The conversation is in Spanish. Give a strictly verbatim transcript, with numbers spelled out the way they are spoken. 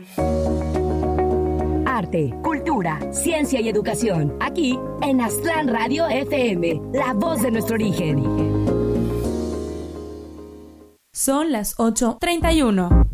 Arte, cultura, ciencia y educación. Aquí en Aztlán Radio F M, la voz de nuestro origen. Son las ocho treinta y uno.